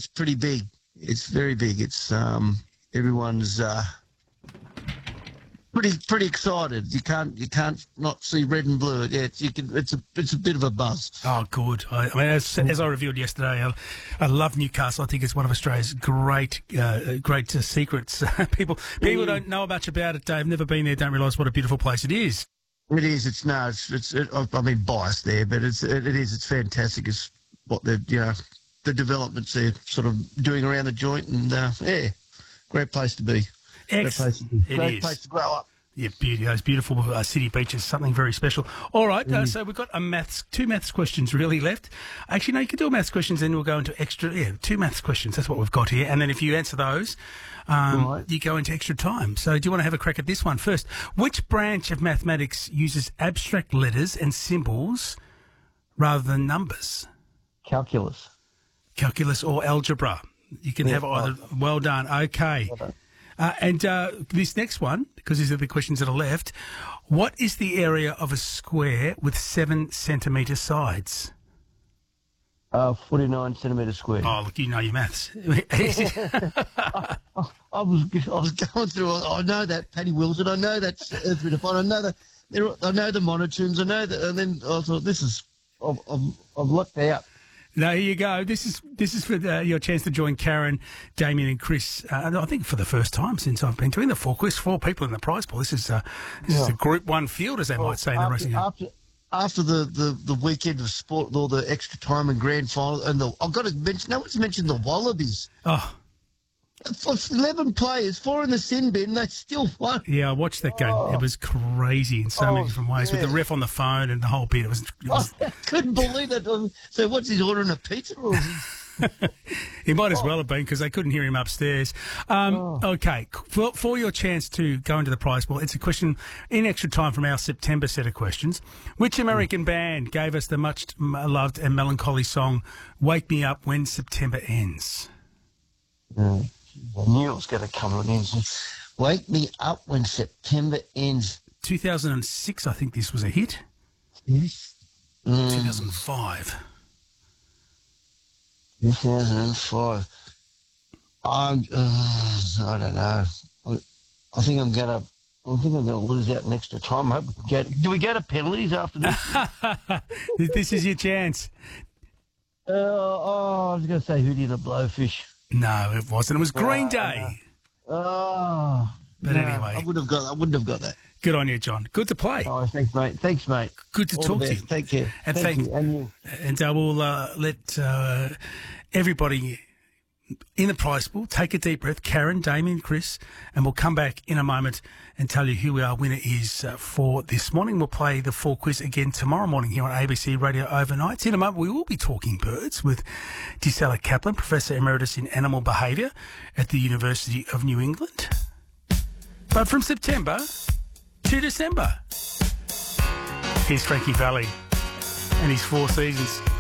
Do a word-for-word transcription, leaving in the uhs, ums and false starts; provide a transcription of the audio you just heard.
it's pretty big. It's very big. It's um, everyone's uh, pretty pretty excited. You can't you can't not see red and blue. Yeah, it's, you can. It's a it's a bit of a buzz. Oh, good. I, I mean, as, as I revealed yesterday, I, I love Newcastle. I think it's one of Australia's great uh, great uh, secrets. people people Mm. don't know much about it. They've never been there. Don't realise what a beautiful place it is. It is. It's no. It's. it's it, I mean, biased there, but it's. It, it is. It's fantastic. It's what they're. You know, the developments they're sort of doing around the joint, and uh, yeah, great place to be. Great Ex- place to be. it Great is. place to grow up. Yeah, beauty. Those beautiful uh, city beaches, something very special. All right, Mm. uh, so we've got a maths, two maths questions really left. Actually, no, you can do a maths questions, then we'll go into extra. Yeah, two maths questions. That's what we've got here. And then if you answer those, um, Right. you go into extra time. So do you want to have a crack at this one first? Which branch of mathematics uses abstract letters and symbols rather than numbers? Calculus. Calculus or algebra? You can Yeah, have either. Well done. Okay. Well done. Uh, and uh, this next one, because these are the questions that are left, what is the area of a square with seven centimetre sides? Uh, forty-nine centimetres squared. Oh, look, you know your maths. I, I was I was going through. I know that Paddy Wilson. I know that Earth Redefined. I know that. there are- I know the monotones. I know that. And then I thought, this is. I've, I've, I've lucked out. No, here you go. This is this is for the, your chance to join Karen, Damien, and Chris. Uh, and I think for the first time since I've been doing the four quiz, four people in the prize pool. This is uh, this is Yeah. a Group One field, as they might say in the after, racing. after, after the, the, the weekend of sport, with all the extra time and grand final, and the, I've got to mention. No one's mentioned the Wallabies. Oh, For eleven players, four in the sin bin. They still won. yeah, I watched that game. It was crazy in so many Oh, different ways with yeah. the ref on the phone and the whole bit. It was. It was I couldn't believe that. So, what's he ordering a pizza? Or is he... He might as well have been because they couldn't hear him upstairs. Um, Oh. Okay, for, for your chance to go into the prize pool, it's a question in extra time from our September set of questions. Which American band gave us the much loved and melancholy song "Wake Me Up When September Ends"? I knew it was going to come again. Wake me up when September ends. two thousand six, I think this was a hit. Yes. Mm, two thousand five. two thousand five. I'm, uh, I don't know. I, I think I'm going to. I think I'm going to lose out in extra time. I hope we can get, do we go to penalties after this? This is your chance. uh, oh, I was going to say Hootie the Blowfish. No, it wasn't. It was Green Uh, Day. Oh, But no, anyway. I would have got. I wouldn't have got that. Good on you, John. Good to play. Oh, thanks, mate. Thanks, mate. Good to All talk the to best. you. Take care. And thank, thank- you. And you. And I will uh, let uh, everybody in the prize pool take a deep breath. Karen, Damien, Chris, and we'll come back in a moment and tell you who our winner is uh, for this morning. We'll play the full quiz again tomorrow morning here on A B C Radio Overnights. In a moment, we will be talking birds with Gisela Kaplan, Professor Emeritus in Animal Behaviour at the University of New England. But from September to December, here's Frankie Valli and his Four Seasons.